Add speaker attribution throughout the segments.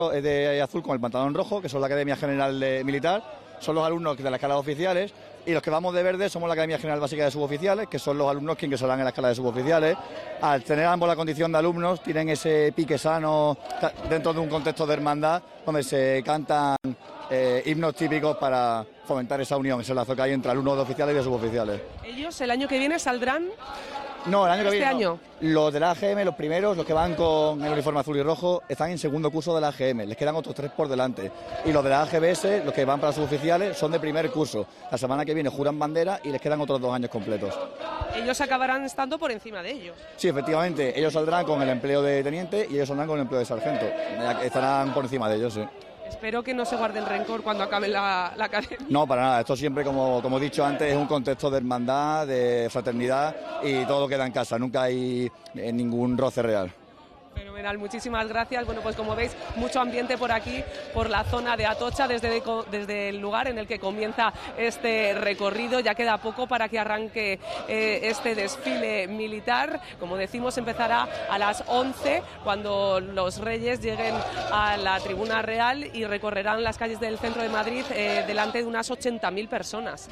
Speaker 1: de azul con el pantalón rojo, que son la Academia General Militar, son los alumnos de la escala de oficiales, y los que vamos de verde somos la Academia General Básica de Suboficiales, que son los alumnos que ingresarán en la escala de suboficiales. Al tener ambos la condición de alumnos, tienen ese pique sano dentro de un contexto de hermandad, donde se cantan himnos típicos para fomentar esa unión, ese lazo que hay entre alumnos de oficiales y de suboficiales.
Speaker 2: ¿Ellos el año que viene saldrán?
Speaker 1: No, el año que
Speaker 2: ¿Este
Speaker 1: viene
Speaker 2: año?
Speaker 1: no. Los de la AGM, los primeros, los que van con el uniforme azul y rojo, están en segundo curso de la AGM, les quedan otros 3 por delante. Y los de la AGBS, los que van para suboficiales, son de primer curso. La semana que viene juran bandera y les quedan otros 2 años completos.
Speaker 2: Ellos acabarán estando por encima de ellos.
Speaker 1: Sí, efectivamente, ellos saldrán con el empleo de teniente y ellos saldrán con el empleo de sargento. Estarán por encima de ellos, sí.
Speaker 2: Espero que no se guarden rencor cuando acabe la academia.
Speaker 1: No, para nada. Esto siempre, como he dicho antes, es un contexto de hermandad, de fraternidad y todo queda en casa. Nunca hay ningún roce real.
Speaker 2: Fenomenal, muchísimas gracias. Bueno, pues como veis, mucho ambiente por aquí, por la zona de Atocha, desde el lugar en el que comienza este recorrido. Ya queda poco para que arranque este desfile militar. Como decimos, empezará a las 11, cuando los reyes lleguen a la Tribuna Real y recorrerán las calles del centro de Madrid delante de unas 80.000 personas.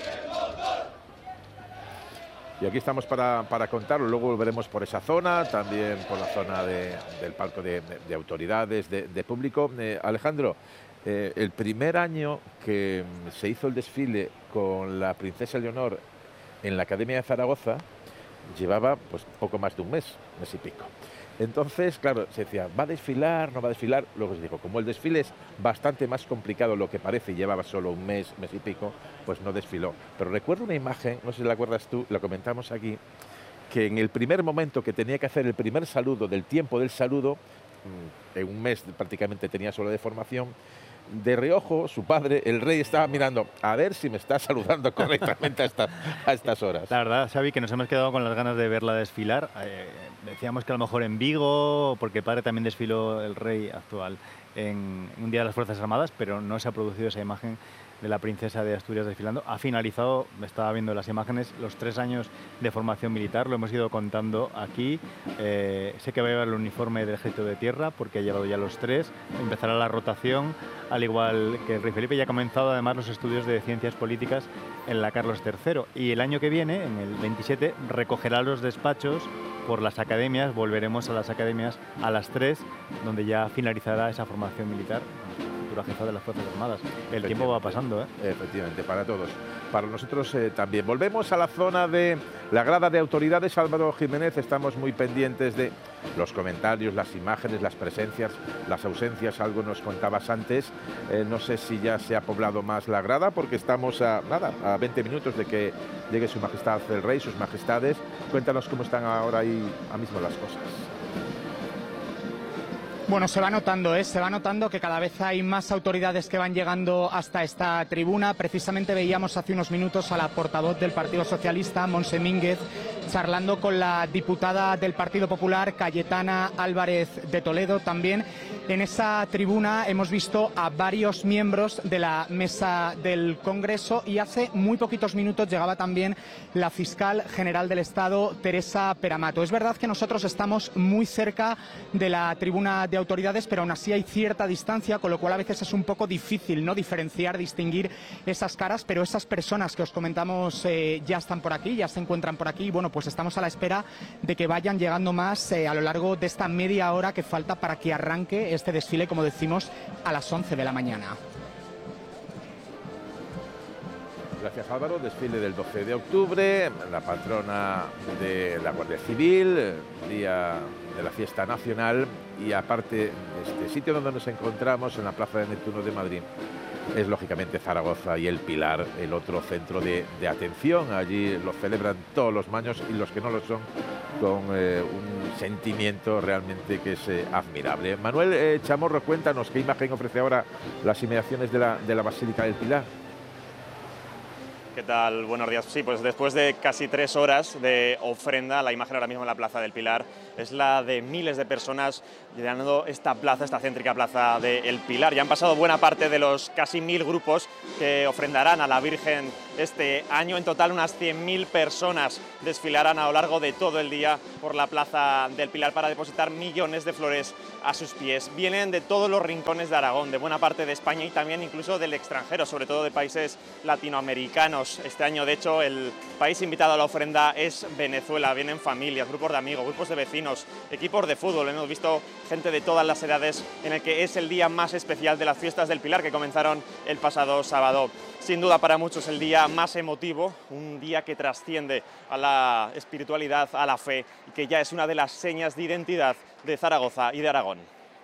Speaker 3: Y aquí estamos para contarlo, luego volveremos por esa zona, también por la zona del palco de autoridades, de público. Alejandro, el primer año que se hizo el desfile con la princesa Leonor en la Academia de Zaragoza, llevaba pues poco más de un mes y pico. Entonces, claro, se decía, ¿va a desfilar? ¿No va a desfilar? Luego se dijo, como el desfile es bastante más complicado de lo que parece y llevaba solo un mes y pico, pues no desfiló. Pero recuerdo una imagen, no sé si la acuerdas tú, la comentamos aquí, que en el primer momento que tenía que hacer el primer saludo, del tiempo del saludo, en un mes prácticamente tenía solo de formación, de reojo, su padre, el rey, estaba mirando a ver si me está saludando correctamente a estas horas.
Speaker 4: La verdad, Xavi, que nos hemos quedado con las ganas de verla desfilar. Decíamos que a lo mejor en Vigo, porque el padre también desfiló, el rey actual, en un día de las Fuerzas Armadas, pero no se ha producido esa imagen de la princesa de Asturias desfilando. Ha finalizado, me estaba viendo las imágenes, los 3 años de formación militar, lo hemos ido contando aquí. Sé que va a llevar el uniforme del Ejército de Tierra, porque ha llevado ya los 3. Empezará la rotación, al igual que el rey Felipe, ya ha comenzado además los estudios de ciencias políticas en la Carlos III. Y el año que viene, en el 27, recogerá los despachos por las academias, volveremos a las academias a las 3, donde ya finalizará esa formación militar. Futura jefa de las Fuerzas Armadas. El tiempo va pasando, ¿eh?
Speaker 3: Efectivamente, para todos. Para nosotros también. Volvemos a la zona de la grada de autoridades. Álvaro Jiménez, estamos muy pendientes de los comentarios, las imágenes, las presencias, las ausencias. Algo nos contabas antes. No sé si ya se ha poblado más la grada, porque estamos a 20 minutos de que llegue Su Majestad el Rey, sus majestades. Cuéntanos cómo están ahora ahí mismo las cosas.
Speaker 5: Bueno, se va notando que cada vez hay más autoridades que van llegando hasta esta tribuna. Precisamente veíamos hace unos minutos a la portavoz del Partido Socialista, Montse Mínguez, charlando con la diputada del Partido Popular, Cayetana Álvarez de Toledo. También en esa tribuna hemos visto a varios miembros de la mesa del Congreso y hace muy poquitos minutos llegaba también la fiscal general del Estado, Teresa Peramato. Es verdad que nosotros estamos muy cerca de la tribuna de autoridades, pero aún así hay cierta distancia, con lo cual a veces es un poco difícil, ¿no?, diferenciar, distinguir esas caras, pero esas personas que os comentamos ya están por aquí, ya se encuentran por aquí, y bueno, pues estamos a la espera de que vayan llegando más a lo largo de esta media hora que falta para que arranque este desfile, como decimos, a las 11 de la mañana.
Speaker 3: Gracias, Álvaro. Desfile del 12 de octubre, la patrona de la Guardia Civil, día de la fiesta nacional, y aparte, este sitio donde nos encontramos, en la Plaza de Neptuno de Madrid, es lógicamente Zaragoza y el Pilar, el otro centro de atención. Allí lo celebran todos los años, y los que no lo son, con un sentimiento realmente que es admirable. Manuel Chamorro, cuéntanos qué imagen ofrece ahora las inmediaciones de la Basílica del Pilar.
Speaker 6: ¿Qué tal? Buenos días. Sí, pues después de casi 3 horas de ofrenda, la imagen ahora mismo en la Plaza del Pilar es la de miles de personas llenando esta plaza, esta céntrica plaza de El Pilar. Ya han pasado buena parte de los casi 1000 grupos que ofrendarán a la Virgen este año. En total unas 100.000 personas desfilarán a lo largo de todo el día por la plaza del Pilar para depositar millones de flores a sus pies. Vienen de todos los rincones de Aragón, de buena parte de España y también incluso del extranjero, sobre todo de países latinoamericanos. Este año, de hecho, el país invitado a la ofrenda es Venezuela. Vienen familias, grupos de amigos, grupos de vecinos, equipos de fútbol. Hemos visto gente de todas las edades en el que es el día más especial de las fiestas del Pilar, que comenzaron el pasado sábado. Sin duda para muchos el día más emotivo, un día que trasciende a la espiritualidad, a la fe, y que ya es una de las señas de identidad de Zaragoza y de Aragón.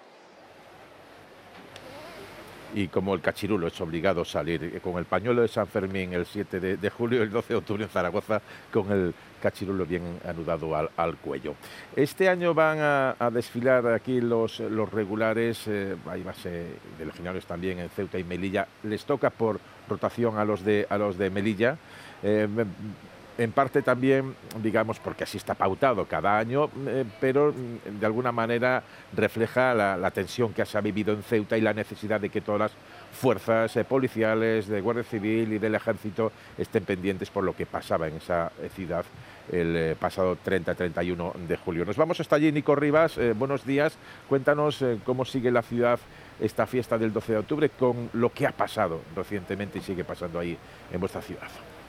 Speaker 3: Y como el cachirulo es obligado a salir con el pañuelo de San Fermín el 7 de julio, el 12 de octubre en Zaragoza, con el cachirulo bien anudado al cuello. Este año van a desfilar aquí los regulares, hay base de legionarios también en Ceuta y Melilla. Les toca por rotación a los de Melilla. En parte también, digamos, porque así está pautado cada año, pero de alguna manera refleja la tensión que se ha vivido en Ceuta y la necesidad de que todas las fuerzas policiales, de Guardia Civil y del Ejército estén pendientes por lo que pasaba en esa ciudad el pasado 30-31 de julio. Nos vamos hasta allí, Nico Rivas, buenos días, cuéntanos cómo sigue la ciudad esta fiesta del 12 de octubre con lo que ha pasado recientemente y sigue pasando ahí en vuestra ciudad.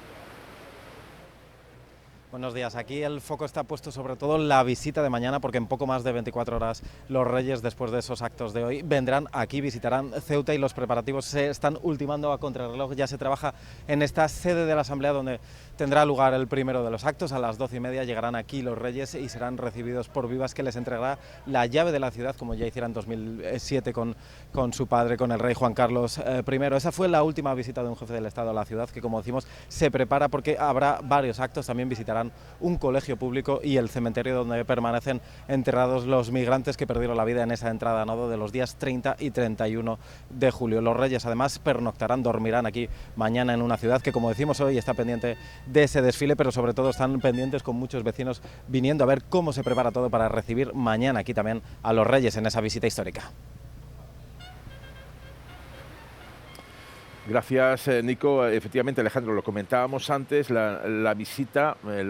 Speaker 7: Buenos días. Aquí el foco está puesto sobre todo en la visita de mañana, porque en poco más de 24 horas los Reyes, después de esos actos de hoy, vendrán aquí, visitarán Ceuta y los preparativos se están ultimando a contrarreloj. Ya se trabaja en esta sede de la Asamblea donde tendrá lugar el primero de los actos. A las 12:30 llegarán aquí los Reyes y serán recibidos por Vivas, que les entregará la llave de la ciudad, como ya hiciera en 2007 con su padre, con el rey Juan Carlos I. Esa fue la última visita de un jefe del Estado a la ciudad, que como decimos se prepara porque habrá varios actos. También visitarán un colegio público y el cementerio donde permanecen enterrados los migrantes que perdieron la vida en esa entrada a nado de los días 30 y 31 de julio. Los Reyes además pernoctarán, dormirán aquí mañana en una ciudad que, como decimos hoy, está pendiente de ese desfile, pero sobre todo están pendientes con muchos vecinos viniendo a ver cómo se prepara todo para recibir mañana aquí también a los Reyes en esa visita histórica.
Speaker 3: Gracias, Nico. Efectivamente, Alejandro, lo comentábamos antes, la visita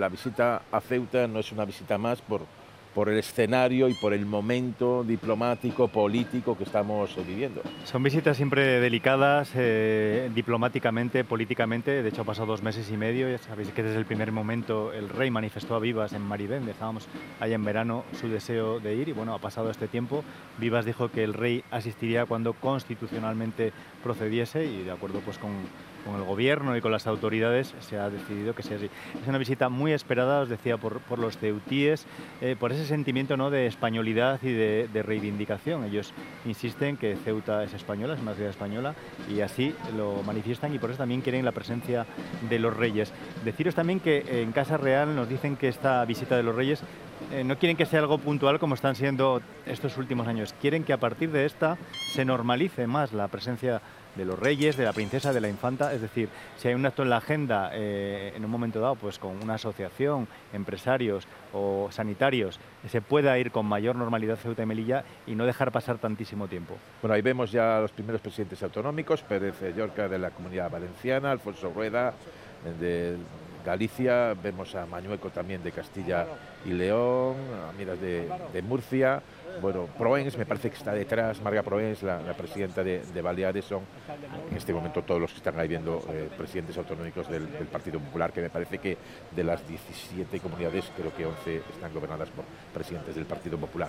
Speaker 3: a Ceuta no es una visita más por el escenario y por el momento diplomático, político que estamos viviendo.
Speaker 4: Son visitas siempre delicadas, diplomáticamente, políticamente. De hecho, ha pasado 2 meses y medio. Ya sabéis que desde el primer momento el rey manifestó a Vivas en Maribén. Estábamos allá en verano su deseo de ir y bueno, ha pasado este tiempo. Vivas dijo que el rey asistiría cuando constitucionalmente procediese y de acuerdo pues con el gobierno y con las autoridades se ha decidido que sea así. Es una visita muy esperada, os decía, por los ceutíes, por ese sentimiento, ¿no?, de españolidad y de reivindicación. Ellos insisten que Ceuta es española, es una ciudad española, y así lo manifiestan y por eso también quieren la presencia de los Reyes. Deciros también que en Casa Real nos dicen que esta visita de los Reyes no quieren que sea algo puntual como están siendo estos últimos años. Quieren que a partir de esta se normalice más la presencia de los Reyes, de la princesa, de la infanta. Es decir, si hay un acto en la agenda en un momento dado, pues con una asociación, empresarios o sanitarios, se pueda ir con mayor normalidad Ceuta y Melilla y no dejar pasar tantísimo tiempo.
Speaker 3: Bueno, ahí vemos ya a los primeros presidentes autonómicos, Pérez Llorca de la Comunidad Valenciana, Alfonso Rueda de Galicia, vemos a Mañueco también de Castilla y León, a Miras de Murcia. Bueno, Proens me parece que está detrás, Marga Proens, la presidenta de Baleares. Son en este momento todos los que están ahí viendo presidentes autonómicos del Partido Popular, que me parece que de las 17 comunidades, creo que 11 están gobernadas por presidentes del Partido Popular.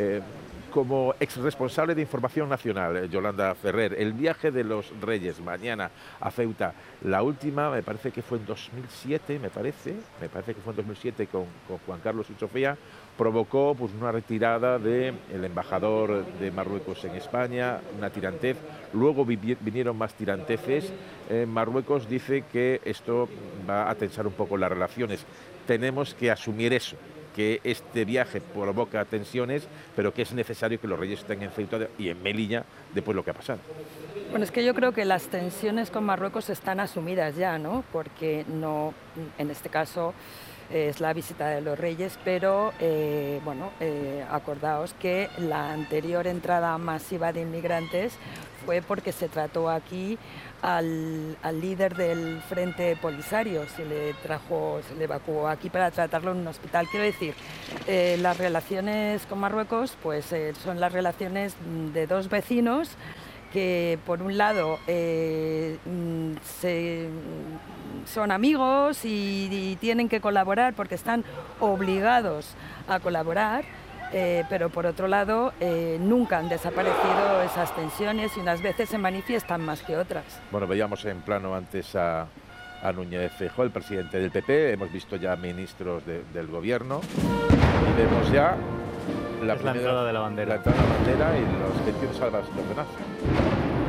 Speaker 3: Como ex responsable de Información Nacional, Yolanda Ferrer, el viaje de los Reyes mañana a Ceuta, la última me parece que fue en 2007, me parece que fue en 2007 con Juan Carlos y Sofía, provocó pues una retirada del embajador de Marruecos en España, una tirantez. Luego vinieron más tiranteces. Marruecos dice que esto va a tensar un poco las relaciones. Tenemos que asumir eso, que este viaje provoca tensiones, pero que es necesario que los Reyes estén en Ceuta y en Melilla después de lo que ha pasado.
Speaker 8: Bueno, es que yo creo que las tensiones con Marruecos están asumidas ya, ¿no? Porque no, en este caso, es la visita de los Reyes, pero acordaos que la anterior entrada masiva de inmigrantes fue porque se trató aquí al líder del Frente Polisario, se le evacuó aquí para tratarlo en un hospital. Quiero decir, las relaciones con Marruecos pues son las relaciones de dos vecinos que por un lado son amigos y tienen que colaborar porque están obligados a colaborar, pero por otro lado nunca han desaparecido esas tensiones y unas veces se manifiestan más que otras.
Speaker 3: Bueno, veíamos en plano antes a Núñez Feijóo, el presidente del PP, hemos visto ya ministros del gobierno y vemos ya la entrada de la bandera. La entrada de la bandera y los 21 salvas de Nazo.